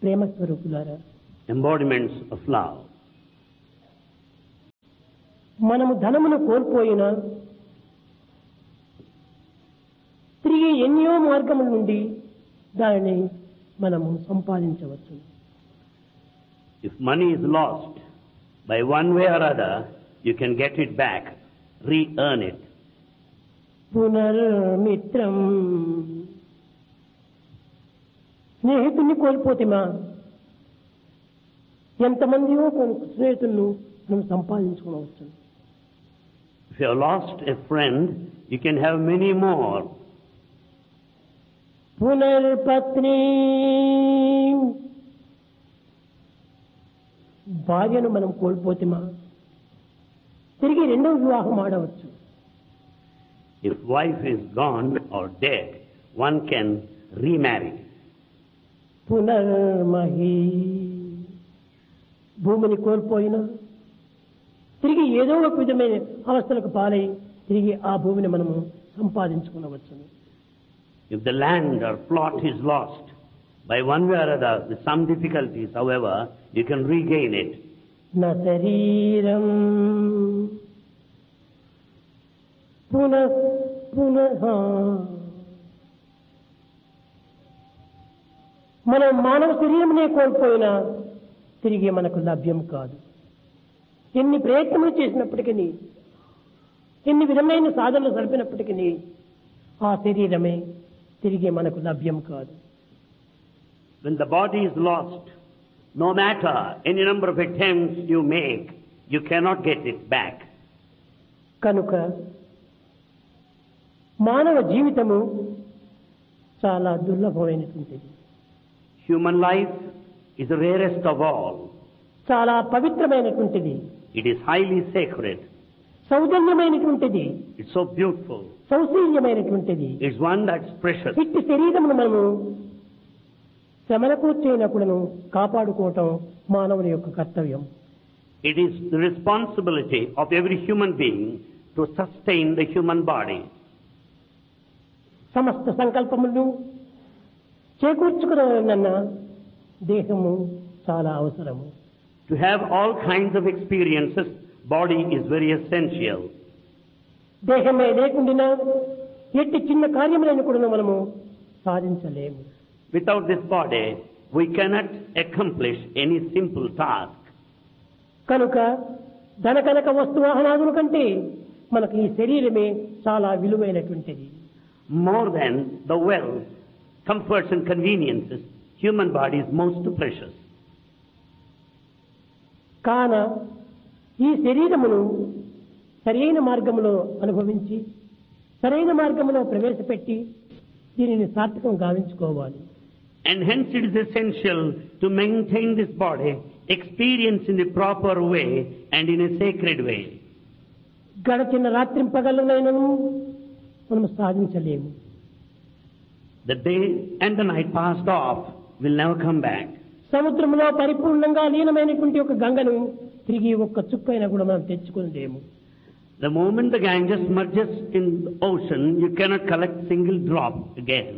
ప్రేమ స్వరూపులారా, embodiments of love. మనము ధనమును కోల్పోయినా తిరిగి ఎన్నో మార్గముల నుండి దానిని మనము సంపాదించవచ్చు. If money is lost, by one way or other, you can get it back, re-earn it. పునర్మిత్రం, స్నేహితుడిని కోల్పోతేమా ఎంతమందియో స్నేహితులను మనం సంపాదించుకోవచ్చు. If you have lost a friend, you can have many more. పునర్పత్ని, భార్యను మనం కోల్పోతేమా తిరిగి రెండవ వివాహం ఆడవచ్చు. If wife is gone or dead, one can remarry. పునర్మహి, భూమిని కోల్పోయినా తిరిగి ఏదో ఒక విధమైన అవస్థలకు పాలై తిరిగి ఆ భూమిని మనము సంపాదించుకునవచ్చు. If the land or plot is lost, by one way or other, with some difficulties, however, you can regain it. నా శరీరం పునః పునః, మనం మానవ శరీరమునే కోల్పోయినా తిరిగి మనకు లభ్యం కాదు. ఎన్ని ప్రయత్నములు చేసినప్పటికీ, ఎన్ని విధమైన సాధనలు జరిపినప్పటికీ ఆ శరీరమే తిరిగి మనకు లభ్యం కాదు. When the body is lost, no matter any number of attempts you make, you cannot get it back. కనుక మానవ జీవితము చాలా దుర్లభమైనటువంటిది. Human life is the rarest of all. చాలా పవిత్రమైనటువంటిది. It is highly sacred. సౌజన్యమైనటువంటిది. It's so beautiful. సౌశీల్యమైనటువంటిది. It's one that's precious. ఇట్టి శరీరమును మనము శ్రమలకు చేయనప్పుడును కాపాడుకోవటం మానవుని యొక్క కర్తవ్యం. It is the responsibility of every human being to sustain the human body. సమస్త సంకల్పములను చేకూర్చుకున్న దేహము చాలా అవసరము. To have all kinds of experiences, body is very essential. దేహమే లేకుండా ఎట్టి చిన్న కార్యములను కూడా మనము సాధించలేము. Without this body, we cannot accomplish any simple task. కనుక ధనకనక వస్తువాహనాదుల కంటే మనకు ఈ శరీరమే చాలా విలువైనటువంటిది. More than the wealth, comforts and conveniences, human body is most precious. కాన ఈ శరీరమును సరైన మార్గంలో అనుభవించి సరైన మార్గంలో ప్రవేశపెట్టి దీనిని సార్థకం గావించుకోవాలి. And hence it is essential to maintain this body, experience in the proper way and in a sacred way. గడచిన రాత్రింపగలనైనను మనం సాధించలేము. The day and the night passed off will never come back. సముద్రంలో పరిపూర్ణంగా లీనమైనటువంటి ఒక గంగను తిరిగి ఒక్క చుక్కైనా కూడా మనం తెచ్చుకోలేము. The moment the Ganges merges in the ocean, you cannot collect single drop again.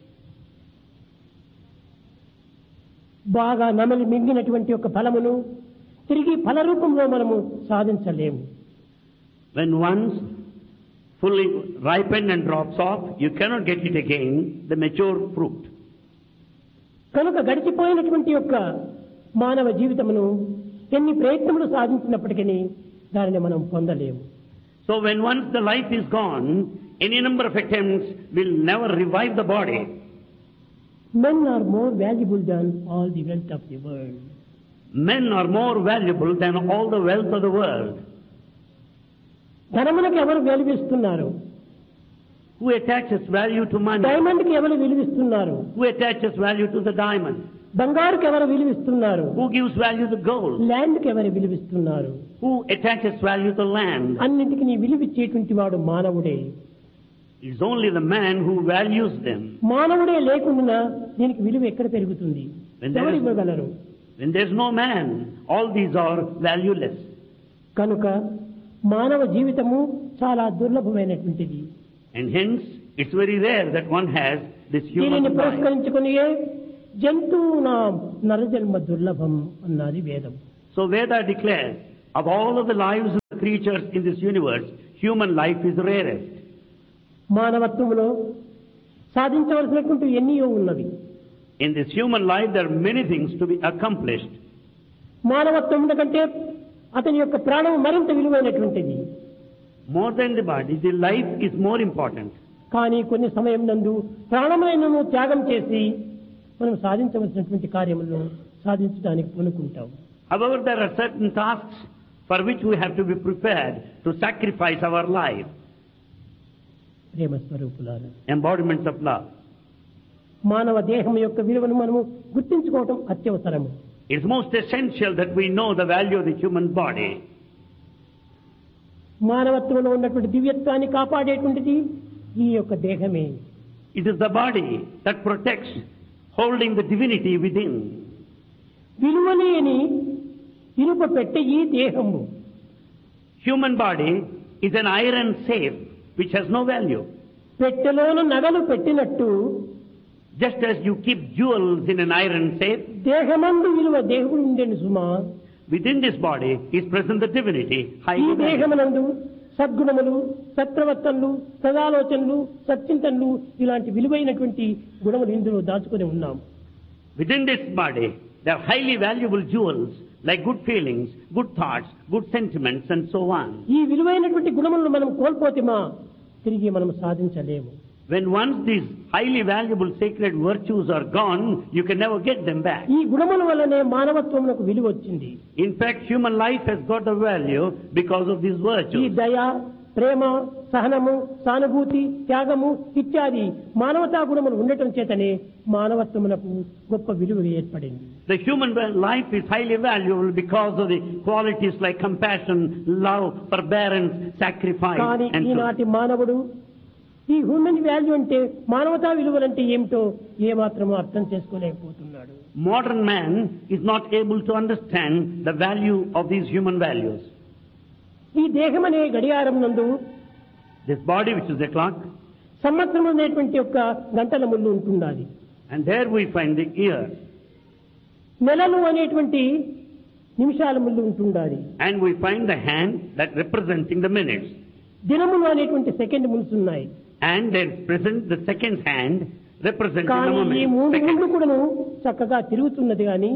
బాగా నమలి మింగినటువంటి ఒక ఫలమును తిరిగి ఫల రూపంలో మనము సాధించలేము. When once fully ripened and drops off, you cannot get it again, the mature fruit. కనుక గడిచిపోయినటువంటి యొక్క మానవ జీవితమును ఎన్ని ప్రయత్నములు సాధించినప్పటికీ దానిని మనం పొందలేము. So when once the life is gone, any number of attempts will never revive the body. Men are more valuable than all the wealth of the world. Men are more valuable than all the wealth of the world. ధనములకు ఎవరు విలువిస్తున్నారు? Who attaches value to money? డైమండ్కి ఎవరు విలువిస్తున్నారు? Who attaches value to the diamond? బంగారుకి ఎవరు విలువిస్తున్నారు? Who gives value to gold? ల్యాండ్కి ఎవరు విలువిస్తున్నారు? Who attaches value to land? అన్నింటికి నీ విలువిచ్చేటువంటి వాడు మానవుడే. It's only the man who values them. మానవుడే లేకుండా దీనికి విలువ ఎక్కడ పెరుగుతుంది? ఎవరు ఇవ్వగలరు? When there's no man, all these are valueless. కనుక మానవ జీవితము చాలా దుర్లభమైనటువంటిది. And hence, it's very rare that one has this human దీనిని life. పురస్కరించుకుని జంతువునాం నరజన్మ దుర్లభం అన్నది వేదం. So Veda declares, of all of the lives of the creatures in this universe, human life is rarest. మానవత్వంలో సాధించవలసినటువంటి ఎన్నో ఉన్నవి. In this human life there are many things to be accomplished. మానవత్వం కంటే అతని యొక్క ప్రాణం మరింత విలువైనటువంటిది. More than the body, the life is more important. కానీ కొన్ని సమయం నందు ప్రాణమైనను త్యాగం చేసి మనం సాధించవలసినటువంటి కార్యములను సాధించడానికి పూనుకుంటాం. However, there are certain tasks for which we have to be prepared to sacrifice our life. ప్రేమ స్వరూపులారా, Embodiments of love. మానవ దేహం యొక్క విలువను మనము గుర్తించుకోవటం అత్యవసరము. It's most essential that we know the value of the human body. మానవత్వంలో ఉన్నటువంటి దివ్యత్వాన్ని కాపాడేటువంటిది ఈ యొక్క దేహమే. It is the body that protects, holding the divinity within. విలువలేని ఇనుప పెట్టె ఈ దేహము. Human body is an iron safe which has no value. పెట్టెలోన నగలు పెట్టినట్టు Just as you keep jewels in an iron safe, దేహమందు విలువ దేవుడు ఉండేను సుమా. within this body is present the divinity, ఈ highly valued. దేహమునందు సద్గుణములు, సత్ప్రవర్తనలు, సదాలోచనలు, సచ్చింతనలు ఇలాంటి విలువైనటువంటి గుణములు ఇందులో దాచుకొని ఉన్నాం. Within this body, there are highly valuable jewels like good feelings, good thoughts, good sentiments and so on. ఈ విలువైనటువంటి గుణములను మనం కోల్పోతేమా తిరిగి మనం సాధించలేము. When once these highly valuable sacred virtues are gone, you can never get them back. ఈ గుణముల వల్లనే మానవత్వమునకు విలువ వచ్చింది. In fact, human life has got the value because of these ఈ virtues. దయ, ప్రేమ, సహనము, సానుభూతి, త్యాగము ఇత్యాది మానవతా గుణములు ఉండటం చేతనే మానవత్వమునకు గొప్ప విలువ ఏర్పడింది. The human life is highly valuable because of the qualities like compassion, love, forbearance, sacrifice కానీ and so on. ఈనాటి మానవుడు ఈ హ్యూమన్ వాల్యూ అంటే మానవతా విలువలంటే ఏమిటో ఏమాత్రమూ అర్థం చేసుకోలేకపోతున్నాడు. Modern man is not able to understand the value of these human values. ఈ దేహం అనే గడియారం నందు This body, which is the clock, సంవత్సరం అనేటువంటి యొక్క గంటల ముళ్ళు ఉంటుండాలి. and there we find the year, నెలలు అనేటువంటి నిమిషాల ముళ్ళు ఉంటుండాలి. and we find the hand that representing the minutes, దినములు అనేటువంటి సెకండ్ ముళ్ళు ఉన్నాయి. and there is present the second hand representing the కానీ ఈ moment. మూడు Second. ముళ్ళు కూడాను చక్కగా తిరుగుతున్నది కానీ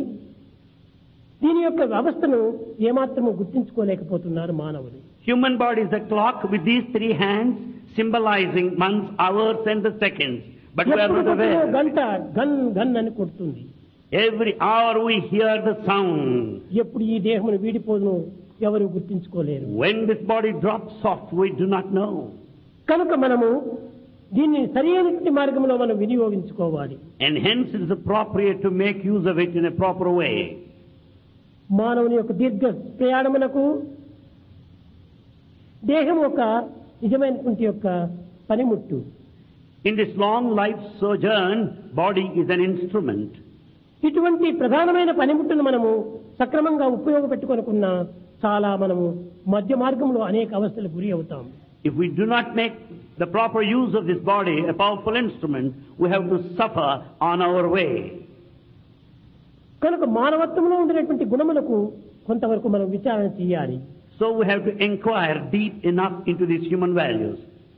దీని యొక్క వ్యవస్థను ఏమాత్రము గుర్తించుకోలేకపోతున్నారు మానవులు. Human body is a clock with these three hands symbolizing months, hours and the seconds. But we are ఎప్పుడు not కొట్టినా aware. గంట గన్ గన్ అని కొడుతుంది. Every hour we hear the sound. ఎప్పుడు ఈ దేహమును వీడిపోదును ఎవరు గుర్తించుకోలేరు. When this body drops off, we do not know. కనుక మనము దీన్ని సరైనటువంటి మార్గంలో మనం వినియోగించుకోవాలి. And hence it is appropriate to make use of it in a proper way. మానవుని యొక్క దీర్ఘ ప్రయాణమునకు దేహం ఒక నిజమైనటువంటి యొక్క పనిముట్టు. In this long life sojourn, body is an instrument. ఇటువంటి ప్రధానమైన పనిముట్టును మనము సక్రమంగా ఉపయోగపెట్టుకొనుకున్న చాలా మనము మధ్య మార్గంలో అనేక అవస్థలకు గురి అవుతాం. If we do not make the proper use of this body, a powerful instrument, we have to suffer on our way. కనుక మానవత్వంలో ఉండినటువంటి గుణములకు కొంతవరకు మనం విచారణ చేయాలి. So we have to inquire deep enough into these human values.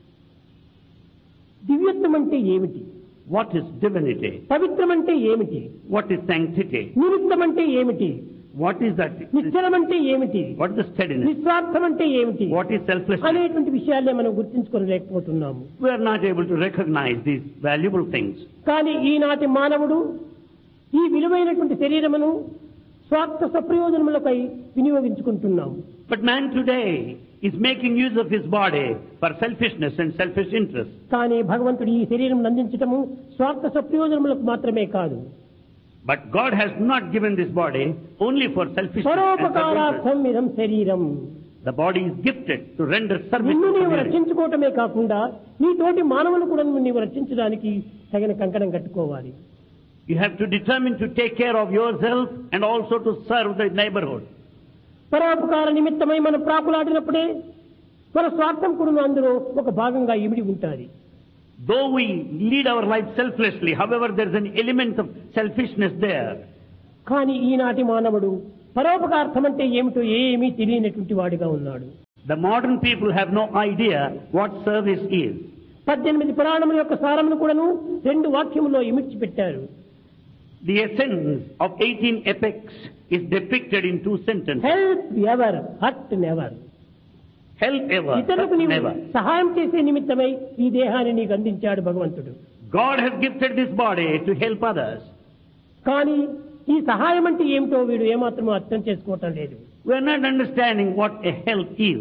దివ్యత్వం అంటే ఏమిటి? What is divinity? పవిత్రం అంటే ఏమిటి? What is sanctity? నిరుద్ధం అంటే ఏమిటి? What is that? నిశ్చలం అంటే ఏమిటి? What is the steadiness? నిస్వార్థం అంటే ఏమిటి? What is selflessness? అనేటువంటి విషయాలే మనం గుర్తించుకోలేకపోతున్నాము. We are not able to recognize these valuable things. కానీ ఈనాటి మానవుడు ఈ విలువైనటువంటి శరీరమును స్వార్థ సప్రయోజనములపై వినియోగించుకుంటున్నాము. But man today is making use of his body for selfishness and selfish interest. కానీ భగవంతుడు ఈ శరీరం అందించటము స్వార్థ సప్రయోజనములకు మాత్రమే కాదు. But God has not given this body only for selfishness and self-interest. పరోపకారార్థం ఇదం శరీరం. The body is gifted to render service నిన్ను to నీవు community. రక్షించుకోవటమే కాకుండా నీ తోటి మానవులు కూడా నీవు రక్షించడానికి తగిన కంకణం కట్టుకోవాలి. You have to determine to take care of yourself and also to serve the neighborhood. పరోపకార నిమిత్తమై మనం ప్రాకులాడినప్పుడే మన స్వార్థం కూడా అందులో ఒక భాగంగా ఇమిడి ఉంటుంది. Though we lead our life selflessly, however, there is an element of selfishness there. కానీ ఈనాటి మానవుడు పరోపకార్థం అంటే ఏమిటో ఏమీ తెలియనటువంటి వాడిగా ఉన్నాడు. The modern people have no idea what service is. 18 పురాణముల యొక్క సారమును కూడాను 2 వాక్యములో ఇమిడ్చి పెట్టారు. The essence of 18 epics is depicted in 2 sentences. Help ever, hurt never. Help ever, ఇతరులకు hurt నీవు never. సహాయం చేసే నిమిత్తమై ఈ దేహాన్ని నీకు అందించాడు భగవంతుడు. God has gifted this body to help others. కానీ ఈ సహాయం అంటే ఏమిటో వీడు ఏమాత్రం అర్థం చేసుకోవటం లేదు. We are not understanding what a help is.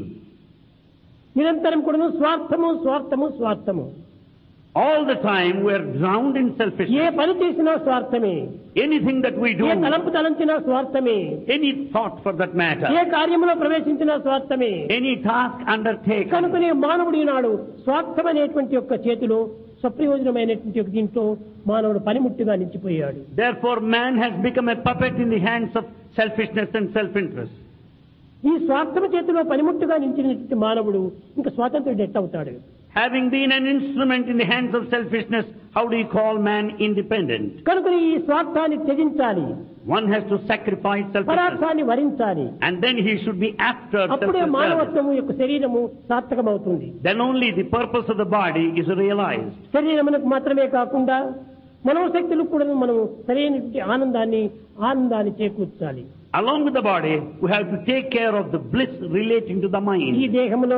నిరంతరం కూడాను స్వార్థము స్వార్థము స్వార్థము. All the time we are drowned in A selfishness. పని చేసినా స్వార్థమే, Anything that we do, ఏ తలంపు తలంచినా స్వార్థమే, any thought for that A matter, కార్యములో ప్రవేశించినా స్వార్థమే. any task undertaken. కనుకనే మానవుడు ఈనాడు స్వార్థం అనేటువంటి యొక్క చేతిలో స్వప్రయోజనమైనటువంటి యొక్క దీంట్లో మానవుడు పనిముట్టుగా నిలిచిపోయాడు. Therefore man has become a puppet in the hands of selfishness and self-interest. ఈ స్వార్థం చేతిలో పనిముట్టుగా నిలిచినటువంటి మానవుడు ఇంకా స్వాతంత్రుడు ఎట్టవుతాడు? Having been an instrument in the hands of selfishness, how do you call man independent? కనుక ఈ స్వార్థాన్ని త్యజించాలి, One has to sacrifice selfishness. పరార్థాన్ని వరించాలి. And then he should be after అప్పుడే self-service. మానవత్వము యొక్క శరీరము సార్థకమవుతుంది. Then only the purpose of the body is realized. శరీరమునకు మాత్రమే కాకుండా మనోశక్తులకు కూడా మనం సరైనటువంటి ఆనందాన్ని చేకూర్చాలి. Along with the body, we have to take care of the bliss relating to the ఈ mind. దేహంలో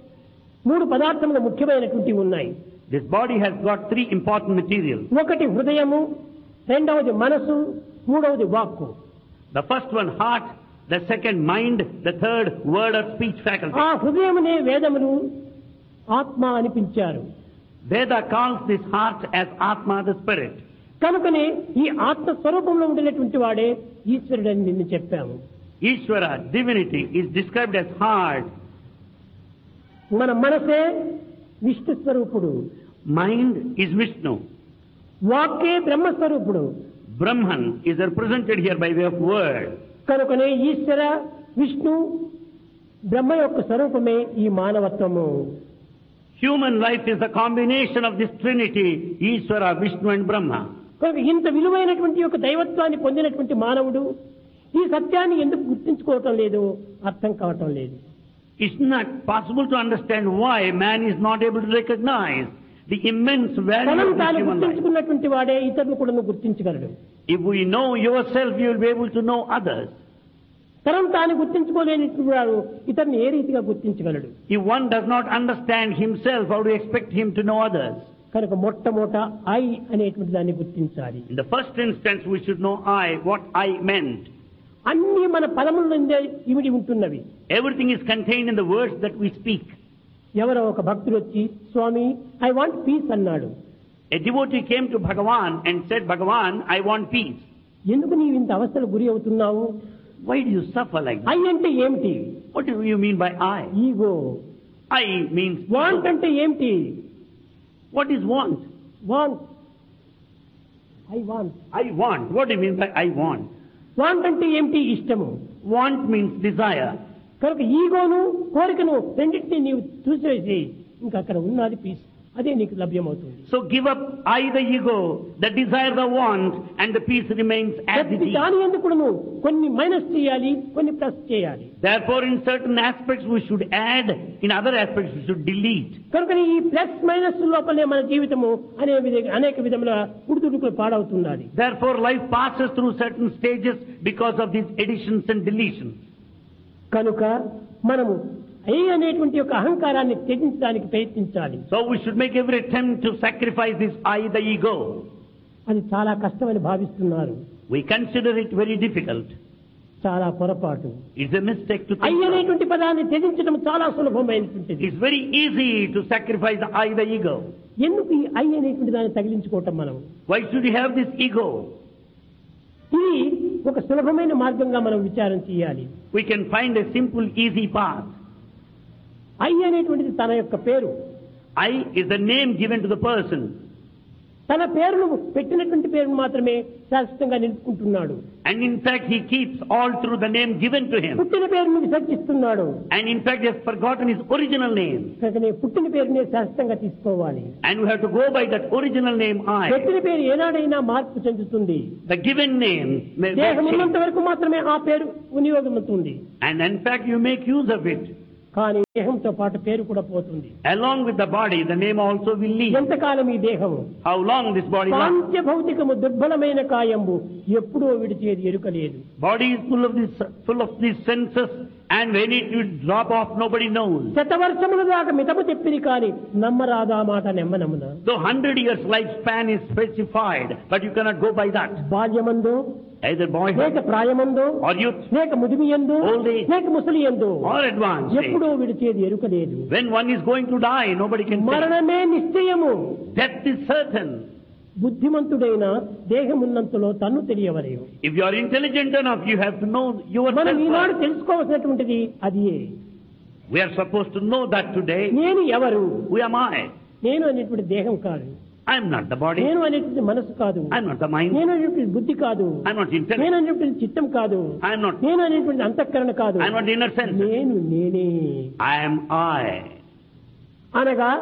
3 పదార్థములు ముఖ్యమైనటువంటి ఉన్నాయి. This body has got 3 important materials. ఒకటి హృదయము, రెండవది మనసు, మూడవది వాక్కు. The first one, heart. The second, mind. The third, word or speech faculty. ఆ హృదయమునే వేదములు ఆత్మ అని పిలిచారు. Veda calls this heart as Atma, the spirit. కనుకనే ఈ ఆత్మ స్వరూపంలో ఉండేటువంటి వాడే ఈశ్వరుడని నిన్ను చెప్పాము. Ishvara, divinity, is described as heart. మన మనసే విష్ణు స్వరూపుడు, Mind is Vishnu. వాక్కే బ్రహ్మస్వరూపుడు. Brahman is represented here by way of word. కనుకనే ఈశ్వర, విష్ణు, బ్రహ్మ యొక్క స్వరూపమే ఈ మానవత్వము. Human life is a combination of this trinity, Ishvara, Vishnu and Brahma. కనుక ఇంత విలువైనటువంటి యొక్క దైవత్వాన్ని పొందినటువంటి మానవుడు ఈ సత్యాన్ని ఎందుకు గుర్తించుకోవటం లేదు, అర్థం కావటం లేదు. It's not possible to understand why man is not able to recognize the immense value తనను of this తాను human life. గుర్తించుకున్నటువంటి వాడే ఇతరులు కూడా గుర్తించగలడు. If we know yourself, you will be able to know others. తనను తాను గుర్తించుకోలేనటువంటి వాడు ఇతరుని ఏ రీతిగా గుర్తించగలడు? If one does not understand himself, how do you expect him to know others? కనుక మొట్టమొదట ఐ అనేటువంటి దాన్ని గుర్తించాలి. In the first instance, we should know what I meant. అన్ని మన పదముల నుండే ఇమిడి ఉంటున్నవి. Everything is contained in the words that we speak. ఎవరో ఒక భక్తుడు వచ్చి స్వామి ఐ వాంట్ పీస్ అన్నాడు. A devotee came to Bhagavan and said, Bhagavan, I want peace. ఎందుకు నీవు ఇంత అవస్థలు గురి అవుతున్నావు? Why do you suffer like I that? అంటే ఏమిటి? What do you mean by I? Ego. I means want ego. అంటే ఏమిటి? What is want? Want. I want. I want. What do you mean by I want? Want అంటే ఏమిటి? ఇష్టము. Want means desire. కనుక ఈగోను కోరికను రెండింటినీ నీవు చూసేసి ఇంకా అక్కడ ఉన్నది పీస్, అదే నీకు లభ్యమవుతుంది. So give up I, the ego, the desire, the want, and the peace remains as it is. దాని ఎందుకు కొన్ని మైనస్ చేయాలి, కొన్ని ప్లస్ చేయాలి. Therefore, in certain aspects we should add, in other aspects we should delete. కనుక ఈ plus minus లోపలే మన జీవితము అనేక విధముల ఉడుతుడుకులు పాడవుతున్నది. Therefore, life passes through certain stages because of these additions and deletions. కనుక మనము ఐ అనేటువంటి ఒక అహంకారాన్ని త్యజించడానికి ప్రయత్నించాలి. So we should make every attempt to sacrifice this I, the ego. అది చాలా కష్టమని భావిస్తున్నారు. We consider it very difficult. చాలా పొరపాటు. It's a mistake to I think so. అనేటువంటి పదాన్ని త్యజించడం చాలా సులభమైనటువంటిది. It's very easy to sacrifice the I, the ego. ఎందుకు ఈ ఐ అనేటువంటి దాన్ని తగిలించుకోవటం మనం? Why should you have this ego? ఇది ఒక సులభమైన మార్గంగా మనం విచారం చేయాలి. We can find a simple, easy path. I అనేటువంటిది తన యొక్క పేరు. I is the name given to the person. తన పేరును పెట్టినటువంటి పేరును మాత్రమే శాశ్వతంగా నిలుపుకుంటున్నాడు. And in fact, he keeps all through the name given to him. పుట్టిన పేరును విసర్జిస్తున్నాడు. And in fact, he has forgotten his original name. కనుక పుట్టిన పేరునే శాశ్వతంగా తీసుకోవాలి. And we have to go by that original name I. పెట్టిన పేరు ఏనాడైనా మార్పు చెందుతుంది. The given name may దేహం change. ఉన్నంత వరకు మాత్రమే ఆ పేరు వినియోగమవుతుంది. And in fact, you make use of it. కానీ దేహంతో పాటు పేరు కూడా పోతుంది. Along with the body, the name also will leave. ఎంతకాలం ఈ దేహము How long this body lasts? పాంచభౌతికము దుర్బలమైన కాయంబు ఎప్పుడో విడిచేది ఎరుకలేదు. Body is full of these senses, and when it will drop off, nobody knows. శతవర్షముల దాకా మితము చెప్పిరి కానీ నమ్మరాదా మాట నెమ్మనమున. So 100 years lifespan is specified, but you cannot go by that. బాల్యమందు Either boyhood లేక ప్రాయమందు or youth లేక ముదిమియందు Old age. లేక ముసలియందు or advanced age. ఎప్పుడో విడిచేది ఎరుకలేదు. When one is going to die, nobody can say. మరణమే నిశ్చయము. Death is certain. బుద్ధిమంతుడైన దేహమున్నంతలో తన్ను తెలియవలేవు. If you are intelligent enough, you have to know మనం ఈనాడు yourself. తెలుసుకోవాల్సినటువంటిది అదియే. We are supposed to know that today. నేను ఎవరు? Who am I? నేను అనేటువంటి దేహం కాదు. I am not the body. నేను అనేటువంటి మనసు కాదు. I am not the mind. నేను అనేటువంటి బుద్ధి కాదు. I am not intellect. నేను అనేటువంటి చిత్తం కాదు. I am not. నేను అనేటువంటి అంతఃకరణ కాదు. I am not the inner sense. నేనే I am I. అనగా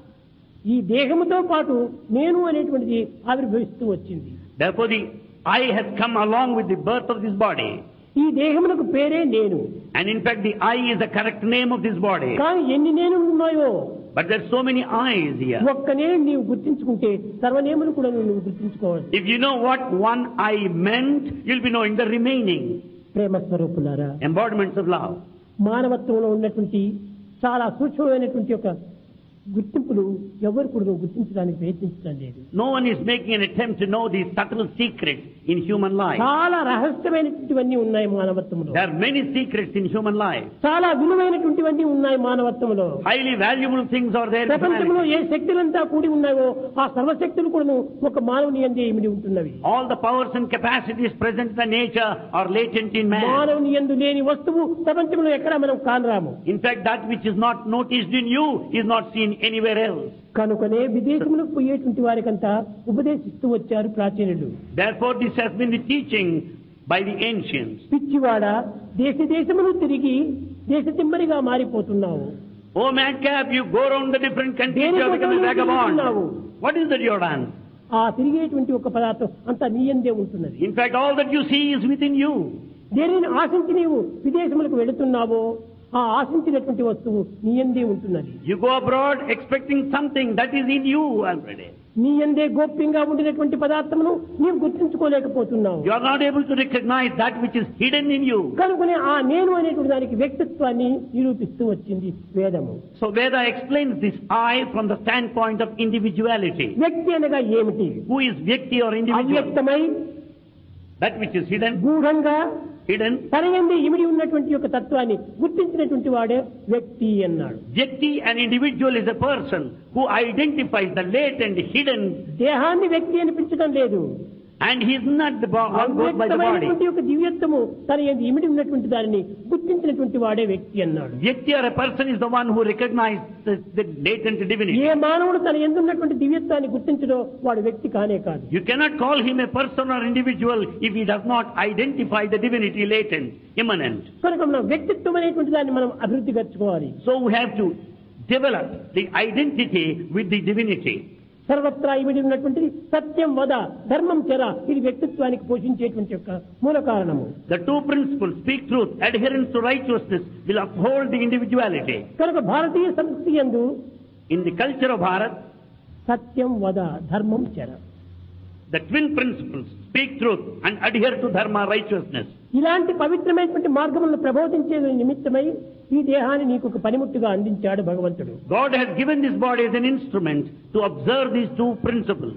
ఈ దేహముతో పాటు నేను అనేటువంటిది ఆవిర్భవిస్తూ వచ్చింది. Therefore, the I has come along with the birth of this body. ఈ దేహమునకు పేరే నేను. And in fact, the I is the correct name of this body. కానీ ఎన్ని నేను ఉన్నాయో But there are so many I's here. ఒక్క నేను నీవు గుర్తించుకుంటే సర్వనేములు కూడా నువ్వు గుర్తించుకోవాలి. If you know what one I meant, you'll be knowing the remaining ప్రేమ స్వరూపులారా, embodiments of love. మానవత్వంలో ఉన్నటువంటి చాలా సూక్ష్మమైనటువంటి ఒక గుర్తింపులు ఎవరు కూడా గుర్తించడానికి ప్రయత్నించడం లేదు. No one is making an attempt to know these subtle secrets in human life. చాలా రహస్యమైనటువంటివన్నీ ఉన్నాయి మానవత్వంలో. There are many secrets in human life. చాలా విలువైనటువంటివన్నీ ఉన్నాయి మానవత్వంలో. Highly valuable things are there in ప్రపంచంలో humanity. ఏ శక్తులంతా కూడి ఉన్నాయో ఆ సర్వశక్తులు కూడా ఒక మానవుని యందే ఇమిడి ఉంటున్నవి. All the powers and capacities present in the nature are latent in man. మానవుని యందు లేని వస్తువు ప్రపంచంలో ఎక్కడా మనం కానరాము. In fact, that which is not noticed in you is not seen anywhere else. కనుకనే విదేశములకు పోయేటువంటి వారికంతా ఉపదేశిస్తూ వచ్చారు ప్రాచీనులు. Therefore, this has been the teaching by the ancients. పిచ్చివాడ దేశములు తిరిగి దేశ తిమ్మరిగా మారిపోతున్నావు. Oh madcap, you go around the different countries, you have become a vagabond. What is that you have done? ఆ తిరిగేటువంటి ఒక పదార్థం అంతా నీ యందే ఉంటున్నది. In fact, all that you see is within you. దేనిని ఆశించి నీవు విదేశములకు వెళుతున్నావో ఆ ఆశించినటువంటి వస్తువు నీ యందే ఉంటున్నది. You go abroad expecting something that is in you already. నీ యందే గోప్యంగా ఉండినటువంటి పదార్థమును నీవు గుర్తించుకోలేకపోతున్నావు. You are not able to recognize that which is hidden in you. కనుకనే ఆ నేను అనేటువంటి దానికి వ్యక్తిత్వాన్ని నిరూపిస్తూ వచ్చింది వేదము. So Veda explains this I from the standpoint of individuality. వ్యక్తి అనగా ఏమిటి? Who is Vyakti or individual? అవ్యక్తమై That which is hidden, గూఢంగా hidden. తన యందే ఇమిడి ఉన్నటువంటి యొక్క తత్వాన్ని గుర్తించినటువంటి వాడే వ్యక్తి అన్నాడు. Vyakti, an individual, is a person who identifies the latent, hidden, దేహాన్ని వ్యక్తి అనిపించడం లేదు. and he is not the one goes by the body. అవ్యక్తమైనటువంటి యొక్క దివ్యత్వము తన యందు ఇమిడి ఉన్నటువంటి దానిని గుర్తించినటువంటి వాడే వ్యక్తి అన్నాడు. Vyakti or a person is the one who recognizes the latent divinity. ఏ మానవుడు తన యందు ఉన్నటువంటి దివ్యత్వాన్ని గుర్తించడో వాడు వ్యక్తి కానే కాదు. You cannot call him a person or individual if he does not identify the divinity latent, immanent. కనుక మనం వ్యక్తిత్వం అనేటువంటి దాన్ని మనం అభివృద్ధి పరచుకోవాలి. So we have to develop the identity with the divinity. సర్వత్రా ఇమిడి ఉన్నటువంటిది సత్యం వద ధర్మం చెర, ఇది వ్యక్తిత్వానికి పోషించేటువంటి యొక్క మూల కారణము. The two principles, speak truth, adherence to righteousness, will uphold the individuality. కనుక భారతీయ సంస్కృతి యందు In the culture of Bharat, సత్యం వద ధర్మం చెర, the twin principles, speak truth and adhere to dharma, righteousness. ఇలాంటి పవిత్రమైనటువంటి మార్గములను ప్రబోధించే నిమిత్తమై ఈ దేహాన్ని నీకు ఒక పనిముట్టుగా అందించాడు భగవంతుడు. God has given this body as an instrument to observe these two principles.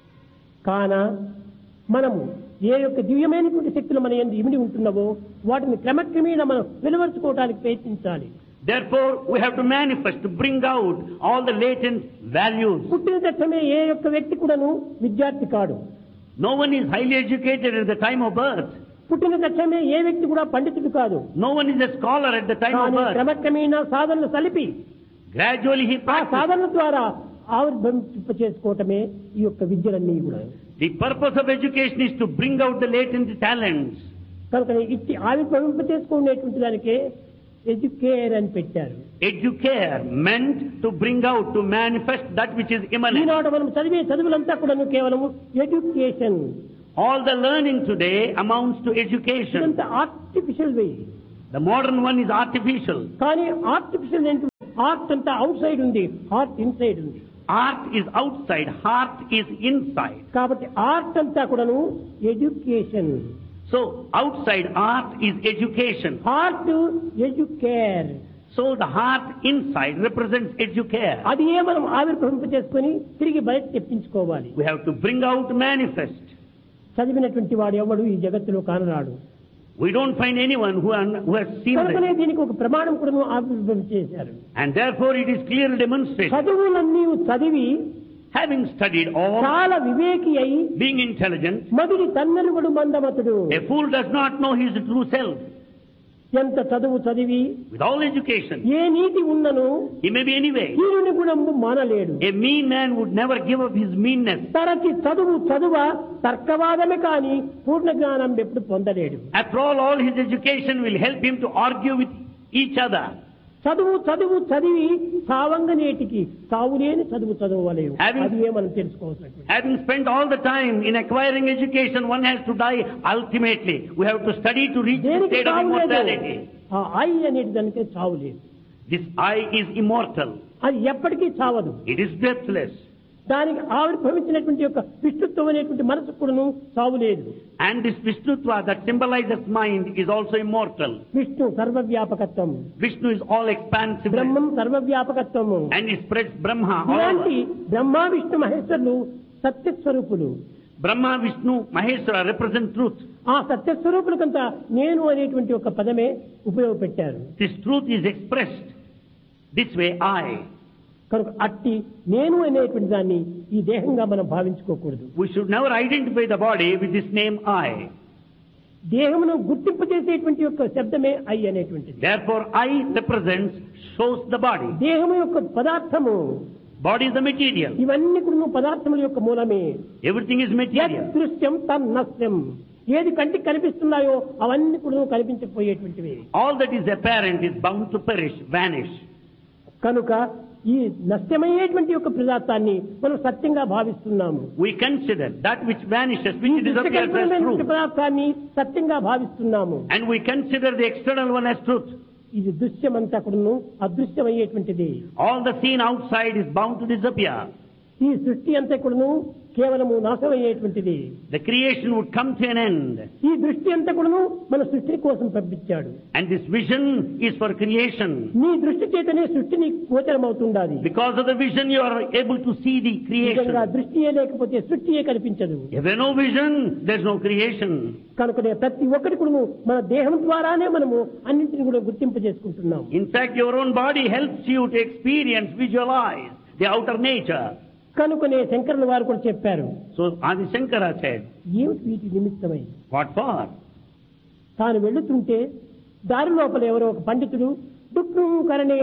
కాన మనము ఏ యొక్క దివ్యమైనటువంటి శక్తులు మన యందు ఇమిడి ఉంటున్నావో వాటిని క్రమక్రమేణా మనం వెలువరుచుకోవడానికి ప్రయత్నించాలి. Therefore, we have to manifest, to bring out all the latent values. పుట్టిన తక్షణమే ఏ యొక్క వ్యక్తి కూడాను విద్యార్థి కాడు. No one is highly educated at the time of birth. పుట్టిన తక్షణమే ఏ వ్యక్తి కూడా పండితుడు కాదు. No one is a scholar at the time of కానీ birth. క్రమక్రమేణా సాధనలు సలిపి Gradually he ఆ practices. సాధన ద్వారా ఆవిర్భవింప చేసుకోవటమే ఈ యొక్క విద్యలన్నీ కూడా. The purpose of education is to bring out the latent talents. కనుక ఇట్టి ఆవిర్భవింప చేసుకునేటువంటి దానికే ఎడ్యుకేర్ అని పెట్టారు. Educare meant to bring out, to manifest that which is immanent. ఈనాడు మనం చదివే చదువులంతా కూడా కేవలం education. All the learning today amounts to education. ఇదంతా artificial way. The modern one is artificial. కానీ ఆర్టిఫిషియల్ ఏంటి? ఆర్ట్ అంతా అవుట్ సైడ్ ఉంది, హార్ట్ ఇన్సైడ్ ఉంది. Art is outside, heart is inside. కాబట్టి ఆర్ట్ అంతా కూడాను education. So outside art is education. Heart educare. So the heart inside represents educare. అది మనం ఆవిర్భవింప చేసుకుని తిరిగి బయట తెప్పించుకోవాలి. We have to bring out, manifest. చదివినటువంటి వాడు ఎవడు ఈ జగత్తులో కానరాడు. We don't find anyone who has seen కనుకనే this. దీనికి ఒక ప్రమాణం కూడా ఆవిర్భవింప చేశారు. And therefore it is clearly demonstrated. చదువులన్నీ చదివి Having studied all, చాలా వివేకి అయి being intelligent, మదిని తన్నెరుగుడు మందమతుడు. a fool does not know his true self. ఎంత చదువు చదివి With all education, ఏ నీతి ఉన్నను he may be anyway. హీనుని గుణము మానలేడు. A mean man would never give up his meanness. తనకి చదువ తర్కవాదమే కాని పూర్ణ జ్ఞానం ఎప్పుడు పొందలేడు. After all his education will help him to argue with each other. చదివి సావంగనేటికి సావులేని చదువులేవు. Having- అది మనం తెలుసుకోవచ్చు. Having spent all the time in acquiring education, one has to die ultimately. We have to study to reach the దేనికి state of చావు లేదు. immortality. ఆ I అనేది దానికి చావు లేదు. This I is immortal. అది ఎప్పటికీ చావదు. It is deathless. దానికి ఆవిర్భవించినటువంటి యొక్క విష్ణుత్వం అనేటువంటి మనసు కూడాను చావు లేదు. And this Vishnutva that symbolizes mind is also immortal. Vishnu సర్వవ్యాపకత్వం, Vishnu is all expansive. Brahmam సర్వవ్యాపకత్వము. And it spreads Brahma all ఇలాంటి over. Brahma Vishnu మహేశ్వరులు సత్యస్వరూపులు. Brahma, Vishnu, Maheshwara represent truth. ఆ సత్యస్వరూపులకంతా నేను అనేటువంటి ఒక పదమే ఉపయోగపెట్టారు. This truth is expressed this way, I. కనుక అట్టి నేను అనేటువంటి దాన్ని ఈ దేహంగా మనం భావించుకోకూడదు. We should never identify the body with this name I. దేహమును గుర్తింపు చేసేటువంటి యొక్క శబ్దమే ఐ అనేటువంటిది. Therefore, I represents, shows the body. దేహము యొక్క పదార్థము, Body is the material. ఇవన్నీ కూడా పదార్థముల యొక్క మూలమే. Everything is యత్ material. దృశ్యం తన్నస్యం. ఏది కంటికి కనిపిస్తున్నాయో అవన్నీ కూడా కనిపించకపోయేటువంటివి. All that is apparent is bound to perish, vanish. కనుక ఈ నష్టమయ్యేటువంటి యొక్క పదార్థాన్ని మనం సత్యంగా భావిస్తున్నాము. We consider that which vanishes, ఈ which disappears as దృశ్యకల్పనమైనటువంటి truth. పదార్థాన్ని సత్యంగా భావిస్తున్నాము. And we consider the external one as truth. ఇది దృశ్యమంతా కూడాను అదృశ్యమయ్యేటువంటిది. All the seen outside is bound to disappear. ఈ సృష్టి అంతా కూడాను కేవలము నాశమయ్యేటువంటిది. The creation would come to an end. ఈ దృష్టి అంతా కూడాను మన సృష్టి కోసం పంపించాడు. And this vision is for creation. నీ దృష్టి చేతనే సృష్టిని గోచరమవుతుండాలి. Because of the vision, you are able to see the creation. నిజంగా దృష్టియే లేకపోతే సృష్టియే కనిపించదు. If there is no vision, there is no creation. కనుకనే ప్రతి ఒక్కటి కూడా మన దేహం ద్వారానే మనము అన్నింటిని కూడా గుర్తింపు చేసుకుంటున్నాం. In fact, your own body helps you to experience, visualize the outer nature. కనుకనే శంకరుల వారు కూడా చెప్పారు, So Adi Shankara said, ఏమిటి వీటి నిమిత్తమై? what for? తాను వెళుతుంటే దారి లోపల ఎవరో ఒక పండితుడు డుక్కు కరణే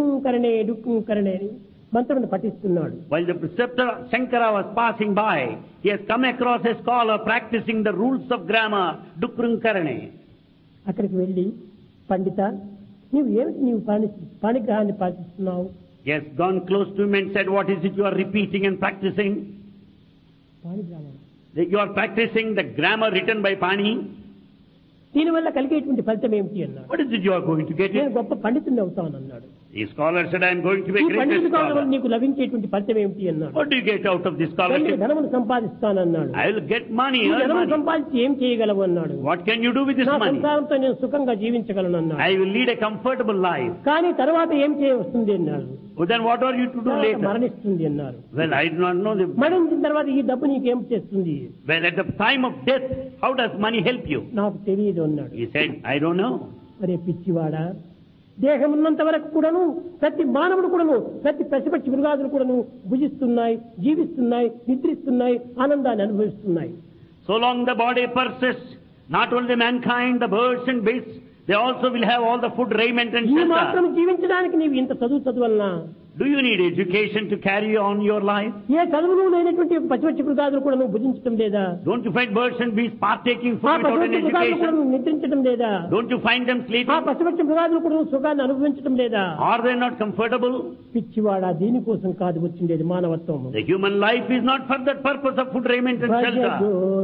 అని మంత్రమును పఠిస్తున్నాడు. While the preceptor Shankara was passing by, he has come across a scholar practicing the rules of grammar, Dukrunkarane. అక్కడికి వెళ్ళి, పండిత, నీవు పాణిగ్రహాన్ని పాటిస్తున్నావు? He has gone close to him and said, what is it you are repeating and practicing? పాణిగ్రహం. You are practicing the grammar written by Pani. దీనివల్ల కలిగేటువంటి ఫలితం ఏమిటి అన్నాడు. What is it you are going to get నేను it? గొప్ప పండితుడిని అవుతాను అన్నాడు. The scholar said, I am going to be ఈ a greatest పండితుడు కావడం వల్ల scholar. నీకు లభించేటువంటి ఫలితం ఏమిటి అన్నాడు. What do you get out of this తండ్రి scholarship? ధనమును సంపాదిస్తానన్నాడు. I will get money, ఈ earn ధనమును money. సంపాదించి ఏం చేయగలవు అన్నాడు. What can you do with this నా money? సంసారంతో నేను సుఖంగా జీవించగలను అన్నాడు. I will lead a comfortable life. కానీ తర్వాత ఏం చేయవస్తుంది అన్నాడు. Well, then what are you to do తర్వాత later? మరణిస్తుంది అన్నారు. Well, I do not know. మరణించిన తర్వాత ఈ డబ్బు నీకేం చేస్తుంది? Well, at the time of death, how does money help you? నాకు తెలియదు అన్నాడు. He said, I don't know. అరే పిచ్చివాడా, దేహం ఉన్నంత వరకు కూడాను ప్రతి మానవుడు కూడాను, ప్రతి పశుపక్షి మృగాదులు కూడాను భుజిస్తున్నాయి, జీవిస్తున్నాయి, నిద్రిస్తున్నాయి, ఆనందాన్ని అనుభవిస్తున్నాయి. So long the body persists, not only mankind, the birds and beasts, they also will have all the food, raiment and ఈ shelter. మాత్రం జీవించడానికి నీవు ఇంత చదువులనా? Do you need education to carry on your life? ఏ చదువులు లేనటువంటి పశుపక్షి మృగాదులు కూడా నువ్వు భుజించడం లేదా? Don't you find birds and bees partaking ఆ food without an పశుపక్షి మృగాదులు కూడా education? నువ్వు నిద్రించడం లేదా? Don't you find them ఆ sleeping? పశుపక్షి మృగాదులు కూడా నువ్వు సుఖాన్ని అనుభవించడం లేదా? Are they not comfortable? పిచ్చివాడా, దీనికోసం కాదు వచ్చిండేది మానవత్వం. The human life is not for that purpose of food, raiment and shelter.